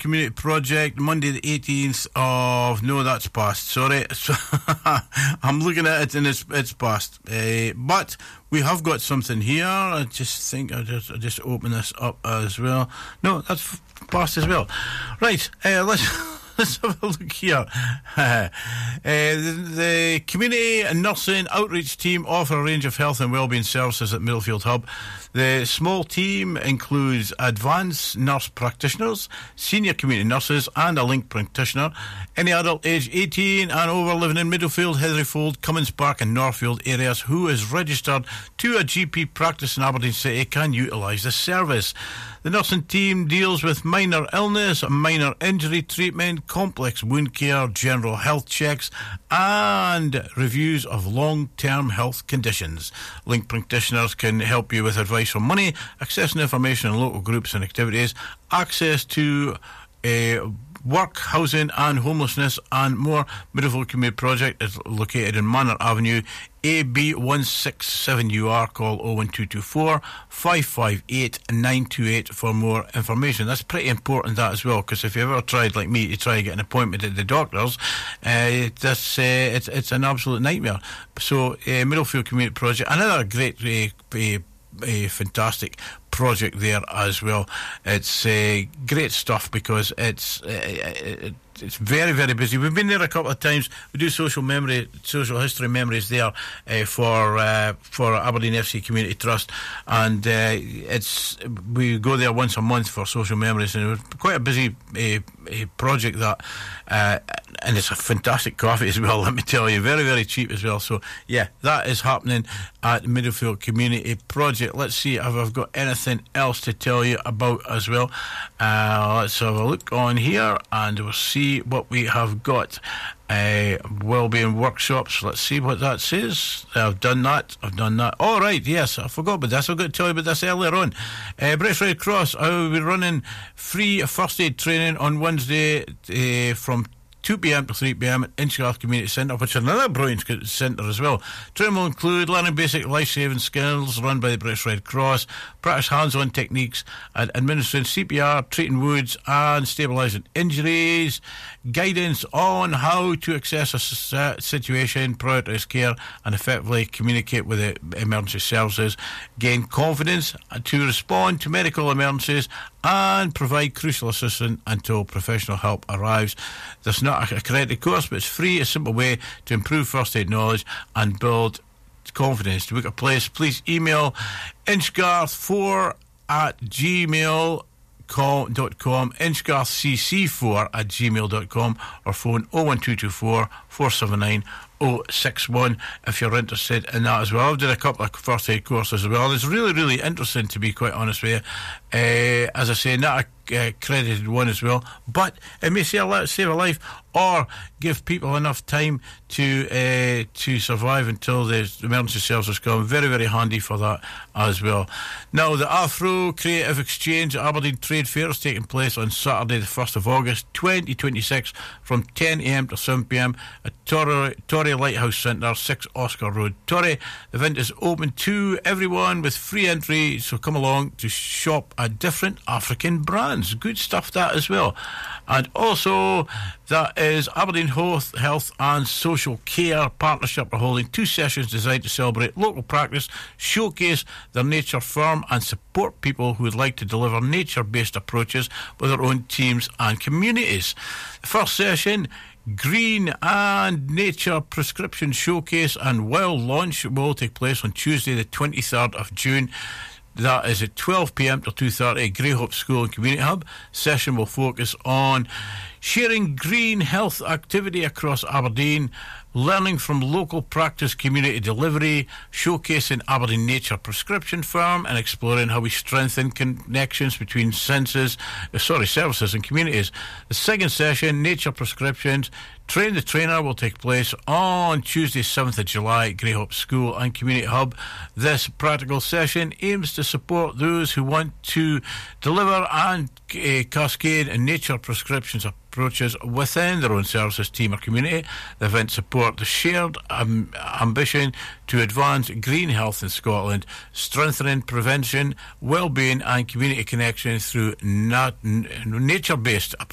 Community Project, Monday the 18th of... No, that's past, sorry. So I'm looking at it and it's past. But we have got something here. I just think I'll just open this up as well. No, that's past as well. Right, let's have a look here. The Community and Nursing Outreach Team offer a range of health and wellbeing services at Middlefield Hub. The small team includes advanced nurse practitioners, senior community nurses and a link practitioner. Any adult aged 18 and over living in Middlefield, Heatherfold, Cummins Park and Northfield areas who is registered to a GP practice in Aberdeen City can utilise this service. The nursing team deals with minor illness, minor injury treatment, complex wound care, general health checks and reviews of long-term health conditions. Link practitioners can help you with advice on money, accessing information on local groups and activities, access to work, housing and homelessness and more. Middlefield Community Project is located in Manor Avenue, AB167UR. Call 01224 558 928 for more information. That's pretty important, that as well, because if you've ever tried, like me, to try and get an appointment at the doctor's, it's an absolute nightmare. So Middlefield Community Project, another great a fantastic project there as well. It's great stuff because it's very, very busy. We've been there a couple of times. We do social history memories there for Aberdeen FC Community Trust, and we go there once a month for social memories, and it was quite a busy project that, and it's a fantastic coffee as well, let me tell you, very, very cheap as well. So yeah, that is happening at Middlefield Community Project. Let's see if I've got anything else to tell you about as well. Let's have a look on here and we'll see what we have got. Wellbeing workshops, let's see what that says. I've done that. All right, yes, I forgot about this. I've got to tell you about this earlier on. British Red Cross, I will be running free first aid training on Wednesday from 2 p.m. to 3 p.m. at Inchgarth Community Centre, which is another brilliant centre as well. Training will include learning basic life-saving skills run by the British Red Cross, practice hands-on techniques and administering CPR, treating wounds and stabilising injuries, guidance on how to assess a situation, prioritise care and effectively communicate with the emergency services, gain confidence to respond to medical emergencies and provide crucial assistance until professional help arrives. There's not a accredited course, but it's free, a simple way to improve first aid knowledge and build confidence. To book a place, please email inchgarth4@gmail.com, inchgarthcc4@gmail.com, or phone 01224 479 061 if you're interested in that as well. I've done a couple of first aid courses as well. It's really, really interesting, to be quite honest with you. As I say, not a credited one as well, but it may save a life or give people enough time to survive until the emergency services come. Very, very handy for that as well. Now, the Afro Creative Exchange at Aberdeen Trade Fair is taking place on Saturday the 1st of August 2026 from 10 a.m. to 7 p.m. at Torry Lighthouse Centre, 6 Oscar Road, Torry. The event is open to everyone with free entry, so come along to shop at different African brands. Good stuff, that as well. And also, that is Aberdeen Health and Social Care Partnership are holding 2 sessions designed to celebrate local practice, showcase their nature firm and support people who would like to deliver nature-based approaches with their own teams and communities. The first session, Green and Nature Prescription Showcase and Wild Launch, will take place on Tuesday the 23rd of June. That is at 12 p.m. to 2:30 at Greyhope School and Community Hub. Session will focus on sharing green health activity across Aberdeen, learning from local practice community delivery, showcasing Aberdeen Nature Prescription Farm and exploring how we strengthen connections between services and communities. The second session, Nature Prescriptions, Train the Trainer, will take place on Tuesday 7th of July at Greyhope School and Community Hub. This practical session aims to support those who want to deliver and cascade nature prescriptions approaches within their own services, team or community. The event support the shared ambition to advance green health in Scotland, strengthening prevention, well-being and community connection through nature-based